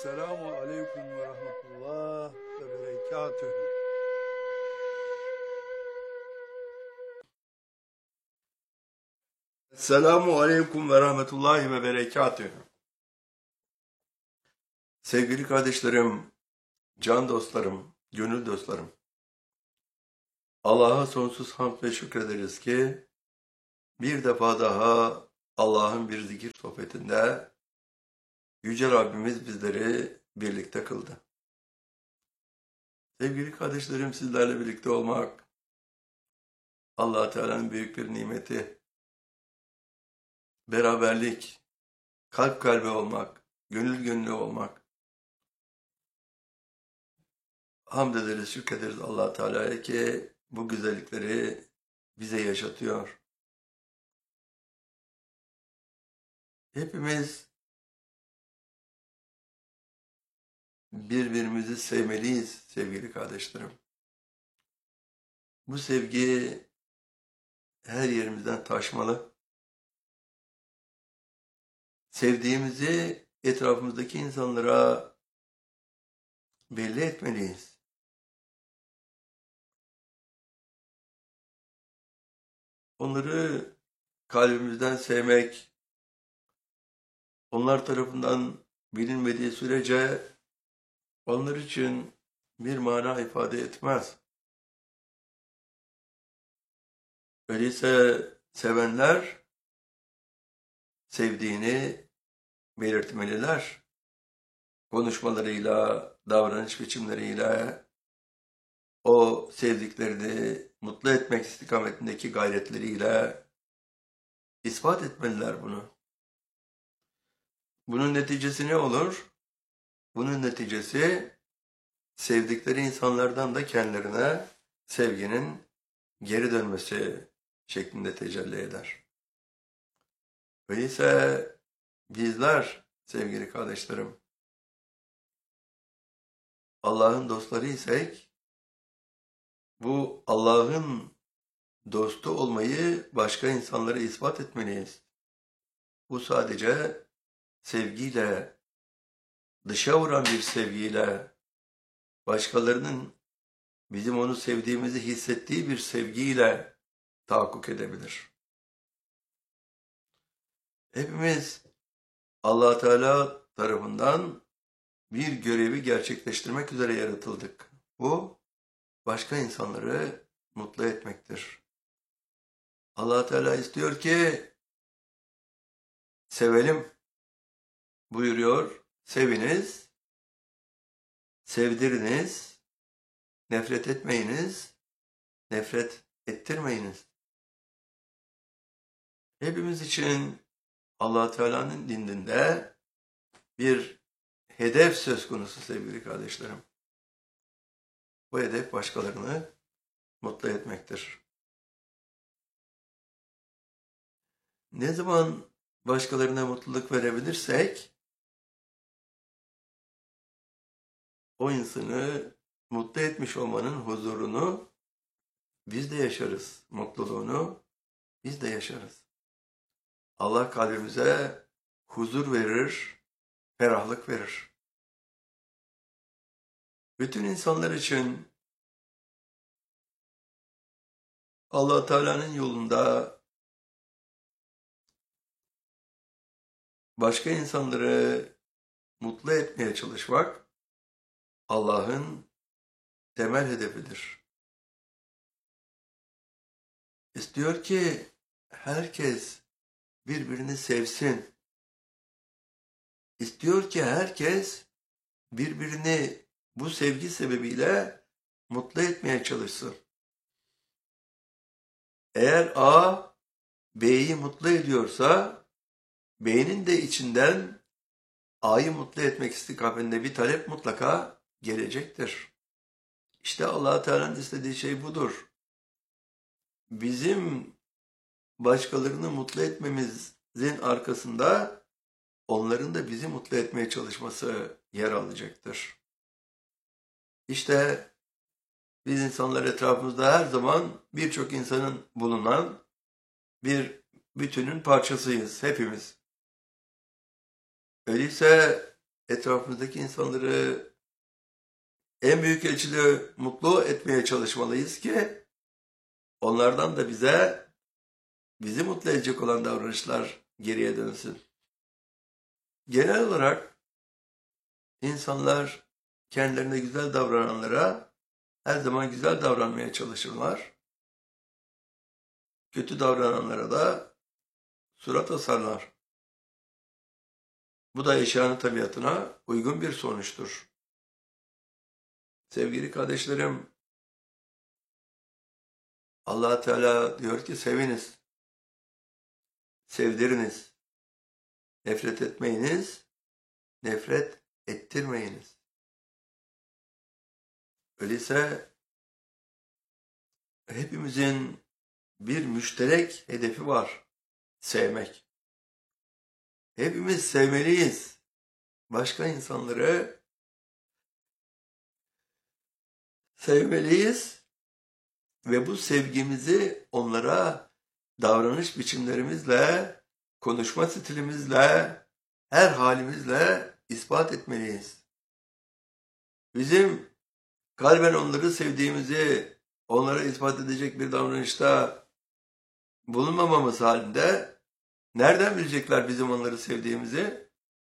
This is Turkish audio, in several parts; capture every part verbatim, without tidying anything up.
Selamu aleyküm ve rahmetullah ve berekatühü. Selamu aleyküm ve rahmetullahi ve berekatühü. Sevgili kardeşlerim, can dostlarım, gönül dostlarım. Allah'a sonsuz hamd ve şükrederiz ki bir defa daha Allah'ın bir zikir sohbetinde Yüce Rabbimiz bizleri birlikte kıldı. Sevgili kardeşlerim, sizlerle birlikte olmak Allah Teala'nın büyük bir nimeti. Beraberlik, kalp kalbe olmak, gönül gönüle olmak. Hamd ederiz, şükrederiz Allah Teala'ya ki bu güzellikleri bize yaşatıyor. Hepimiz birbirimizi sevmeliyiz sevgili kardeşlerim. Bu sevgi her yerimizden taşmalı. Sevdiğimizi etrafımızdaki insanlara belli etmeliyiz. Onları kalbimizden sevmek, onlar tarafından bilinmediği sürece onlar için bir mana ifade etmez. Öyleyse sevenler sevdiğini belirtmeliler. Konuşmalarıyla, davranış biçimleriyle o sevdiklerini mutlu etmek istikametindeki gayretleriyle ispat etmeliler bunu. Bunun neticesi ne olur? Bunun neticesi sevdikleri insanlardan da kendilerine sevginin geri dönmesi şeklinde tecelli eder. Öyleyse bizler sevgili kardeşlerim Allah'ın dostları isek bu Allah'ın dostu olmayı başka insanlara ispat etmeliyiz. Bu sadece sevgiyle, dışa vuran bir sevgiyle, başkalarının bizim onu sevdiğimizi hissettiği bir sevgiyle tahakkuk edebilir. Hepimiz Allah Teala tarafından bir görevi gerçekleştirmek üzere yaratıldık. Bu başka insanları mutlu etmektir. Allah Teala istiyor ki sevelim buyuruyor. Seviniz, sevdiriniz, nefret etmeyiniz, nefret ettirmeyiniz. Hepimiz için Allah Teala'nın dininde bir hedef söz konusu sevgili kardeşlerim. Bu hedef başkalarını mutlu etmektir. Ne zaman başkalarına mutluluk verebilirsek o insanı mutlu etmiş olmanın huzurunu biz de yaşarız. Mutluluğunu biz de yaşarız. Allah kalbimize huzur verir, ferahlık verir. Bütün insanlar için Allah Teala'nın yolunda başka insanları mutlu etmeye çalışmak Allah'ın temel hedefidir. İstiyor ki herkes birbirini sevsin. İstiyor ki herkes birbirini bu sevgi sebebiyle mutlu etmeye çalışsın. Eğer A, B'yi mutlu ediyorsa, B'nin de içinden A'yı mutlu etmek istikametinde bir talep mutlaka gelecektir. İşte Allah Teala'nın istediği şey budur. Bizim başkalarını mutlu etmemizin arkasında onların da bizi mutlu etmeye çalışması yer alacaktır. İşte biz insanlar etrafımızda her zaman birçok insanın bulunan bir bütünün parçasıyız hepimiz. Öyleyse etrafımızdaki insanları en büyük ölçüde mutlu etmeye çalışmalıyız ki onlardan da bize bizi mutlu edecek olan davranışlar geriye dönsün. Genel olarak insanlar kendilerine güzel davrananlara her zaman güzel davranmaya çalışırlar. Kötü davrananlara da surat asarlar. Bu da eşyanın tabiatına uygun bir sonuçtur. Sevgili kardeşlerim, Allah Teala diyor ki seviniz, sevdiriniz, nefret etmeyiniz, nefret ettirmeyiniz. Öyleyse hepimizin bir müşterek hedefi var, sevmek. Hepimiz sevmeliyiz. Başka insanları sevmeliyiz ve bu sevgimizi onlara davranış biçimlerimizle, konuşma stilimizle, her halimizle ispat etmeliyiz. Bizim kalben onları sevdiğimizi onlara ispat edecek bir davranışta bulunmamamız halinde nereden bilecekler bizim onları sevdiğimizi?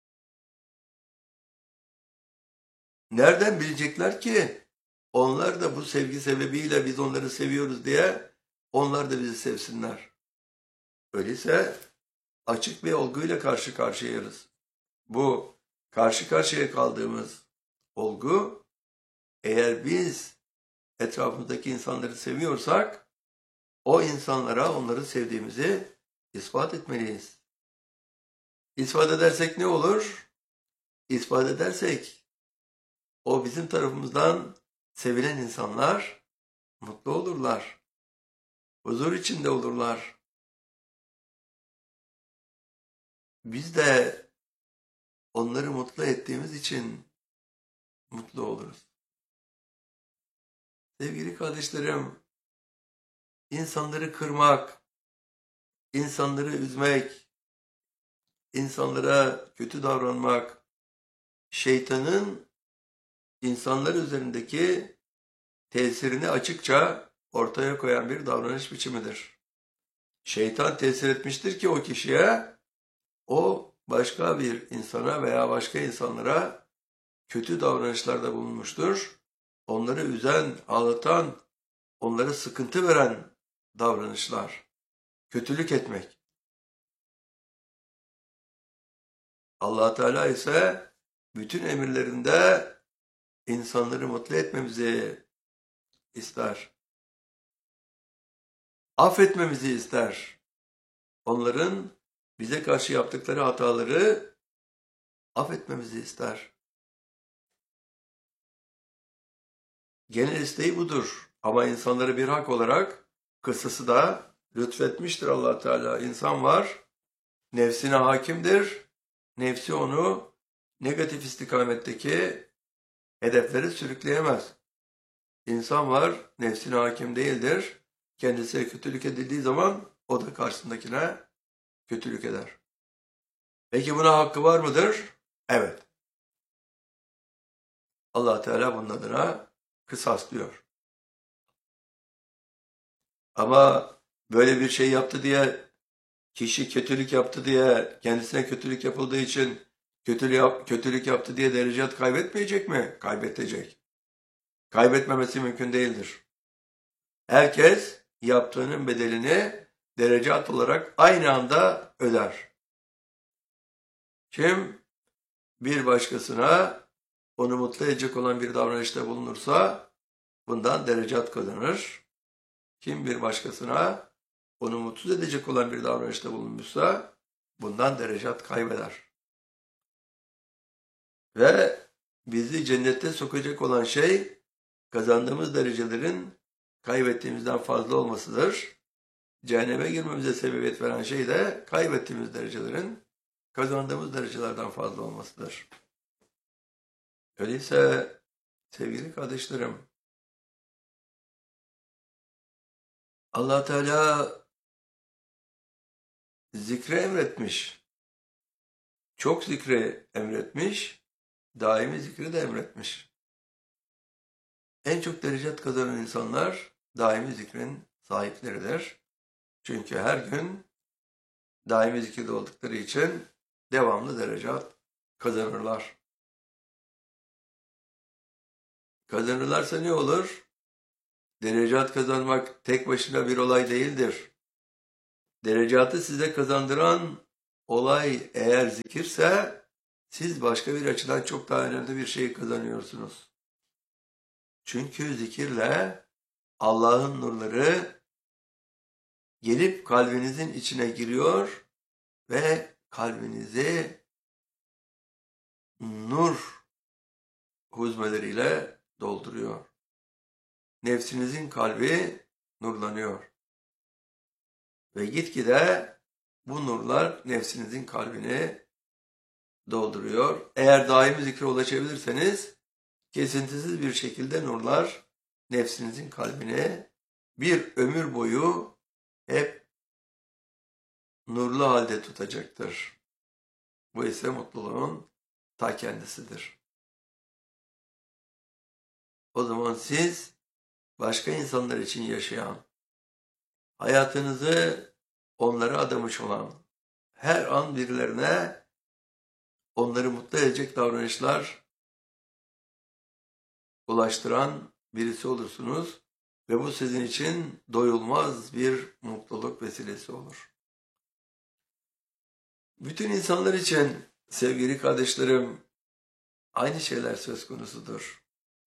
Nereden bilecekler ki onlar da bu sevgi sebebiyle biz onları seviyoruz diye onlar da bizi sevsinler? Öyleyse açık bir olguyla karşı karşıyayız. Bu karşı karşıya kaldığımız olgu, eğer biz etrafımızdaki insanları seviyorsak o insanlara onları sevdiğimizi ispat etmeliyiz. İspat edersek ne olur? İspat edersek o bizim tarafımızdan sevilen insanlar mutlu olurlar. Huzur içinde olurlar. Biz de onları mutlu ettiğimiz için mutlu oluruz. Sevgili kardeşlerim, insanları kırmak, insanları üzmek, insanlara kötü davranmak, şeytanın insanlar üzerindeki tesirini açıkça ortaya koyan bir davranış biçimidir. Şeytan tesir etmiştir ki o kişiye, o başka bir insana veya başka insanlara kötü davranışlarda bulunmuştur. Onları üzen, ağlatan, onlara sıkıntı veren davranışlar, kötülük etmek. Allah Teala ise bütün emirlerinde insanları mutlu etmemizi ister. Affetmemizi ister. Onların bize karşı yaptıkları hataları affetmemizi ister. Genel isteği budur. Ama insanları bir hak olarak kısası da lütfetmiştir Allah Teala. İnsan var, nefsine hakimdir. Nefsi onu negatif istikametteki hedefleri sürükleyemez. İnsan var, nefsine hakim değildir. Kendisine kötülük edildiği zaman o da karşısındakine kötülük eder. Peki buna hakkı var mıdır? Evet. Allah Teala bunun adına kısaslıyor. Ama böyle bir şey yaptı diye, kişi kötülük yaptı diye, kendisine kötülük yapıldığı için kötülük, kötülük yaptı diye derecet kaybetmeyecek mi? Kaybedecek. Kaybetmemesi mümkün değildir. Herkes yaptığının bedelini derecat olarak aynı anda öder. Kim bir başkasına onu mutlu edecek olan bir davranışta bulunursa bundan derecat kazanır. Kim bir başkasına onu mutsuz edecek olan bir davranışta bulunmuşsa bundan derecat kaybeder. Ve bizi cennete sokacak olan şey kazandığımız derecelerin kaybettiğimizden fazla olmasıdır. Cehenneme girmemize sebebiyet veren şey de kaybettiğimiz derecelerin kazandığımız derecelerden fazla olmasıdır. Öyleyse sevgili kardeşlerim, Allah Teala zikre emretmiş. Çok zikre emretmiş daimi zikri de emretmiş. En çok derecat kazanan insanlar daimi zikrin sahipleridir. Çünkü her gün daimi zikirde oldukları için devamlı derecat kazanırlar. Kazanırlarsa ne olur? Derecat kazanmak tek başına bir olay değildir. Derecatı size kazandıran olay eğer zikirse, siz başka bir açıdan çok daha önemli bir şey kazanıyorsunuz. Çünkü zikirle Allah'ın nurları gelip kalbinizin içine giriyor ve kalbinizi nur huzmeleriyle dolduruyor. Nefsinizin kalbi nurlanıyor. Ve gitgide bu nurlar nefsinizin kalbini dolduruyor. Eğer daimi zikre ulaşabilirseniz, kesintisiz bir şekilde nurlar nefsinizin kalbini bir ömür boyu hep nurlu halde tutacaktır. Bu ise mutluluğun ta kendisidir. O zaman siz başka insanlar için yaşayan, hayatınızı onlara adamış olan, her an birilerine onları mutlu edecek davranışlar ulaştıran birisi olursunuz ve bu sizin için doyulmaz bir mutluluk vesilesi olur. Bütün insanlar için sevgili kardeşlerim aynı şeyler söz konusudur.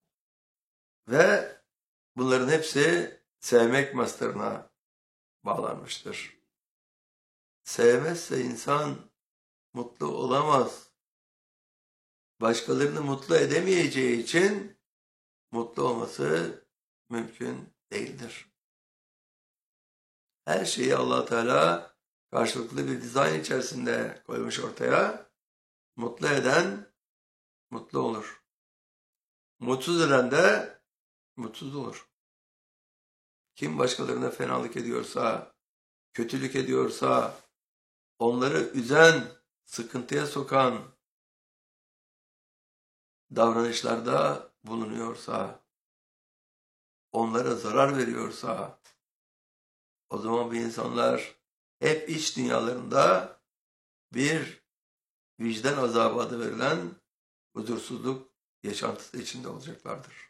Ve bunların hepsi sevmek mastarına bağlanmıştır. Sevmezse insan mutlu olamaz. Başkalarını mutlu edemeyeceği için mutlu olması mümkün değildir. Her şeyi Allah Teala karşılıklı bir dizayn içerisinde koymuş ortaya. Mutlu eden mutlu olur. Mutsuz eden de mutsuz olur. Kim başkalarına fenalık ediyorsa, kötülük ediyorsa, onları üzen, sıkıntıya sokan davranışlarda bulunuyorsa, onlara zarar veriyorsa, o zaman bu insanlar hep iç dünyalarında bir vicdan azabı adı verilen huzursuzluk yaşantısı içinde olacaklardır.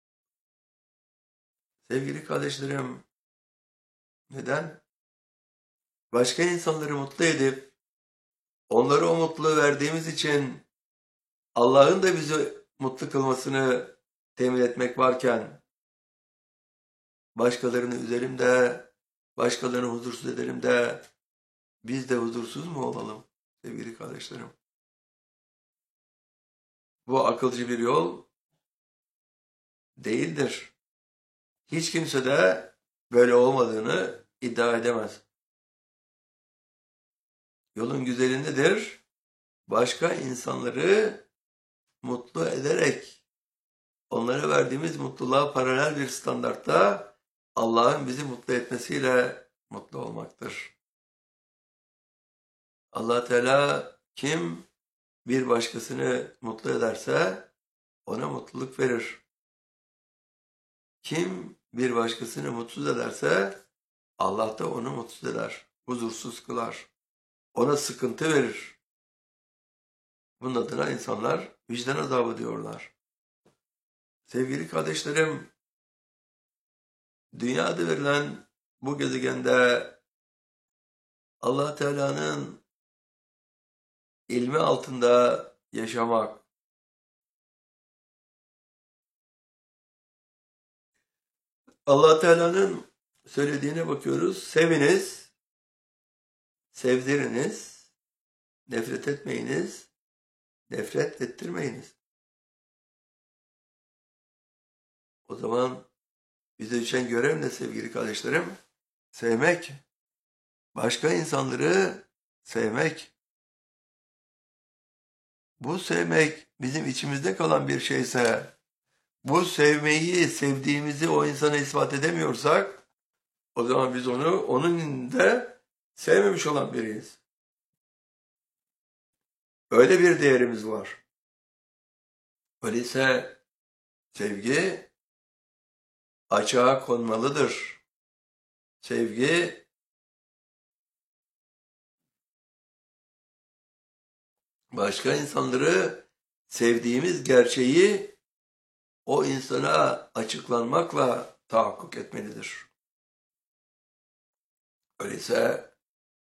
Sevgili kardeşlerim, neden? Başka insanları mutlu edip onlara o mutluluğu verdiğimiz için Allah'ın da bizi mutlu kılmasını temin etmek varken, başkalarını üzerim de, başkalarını huzursuz ederim de, biz de huzursuz mu olalım sevgili kardeşlerim? Bu akılcı bir yol değildir. Hiç kimse de böyle olmadığını iddia edemez. Yolun güzeli nedir? Başka insanları mutlu ederek, onlara verdiğimiz mutluluğa paralel bir standartta Allah'ın bizi mutlu etmesiyle mutlu olmaktır. Allah Teala kim bir başkasını mutlu ederse ona mutluluk verir. Kim bir başkasını mutsuz ederse Allah da onu mutsuz eder, huzursuz kılar. Ona sıkıntı verir. Bunun adına insanlar vicdan azabı diyorlar. Sevgili kardeşlerim, dünya adı verilen bu gezegende Allah Teala'nın ilmi altında yaşamak, Allah Teala'nın söylediğine bakıyoruz. Seviniz, sevdiriniz, nefret etmeyiniz, nefret ettirmeyiniz. O zaman bize düşen görev ne sevgili kardeşlerim? Sevmek. Başka insanları sevmek. Bu sevmek bizim içimizde kalan bir şeyse, bu sevmeyi, sevdiğimizi o insana ispat edemiyorsak, o zaman biz onu, onun da sevmemiş olan biriyiz. Öyle bir değerimiz var. Öyleyse sevgi açığa konmalıdır. Sevgi başka insanları sevdiğimiz gerçeği o insana açıklanmakla tahakkuk etmelidir. Öyleyse